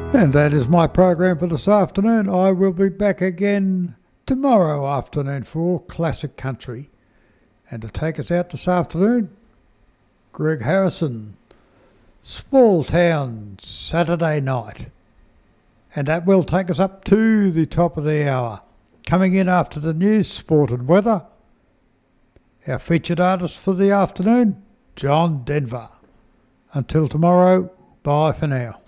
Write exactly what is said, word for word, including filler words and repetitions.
And that is my program for this afternoon. I will be back again tomorrow afternoon for Classic Country. And to take us out this afternoon, Greg Harrison, Small Town Saturday Night. And that will take us up to the top of the hour. Coming in after the news, sport and weather, our featured artist for the afternoon, John Denver. Until tomorrow, bye for now.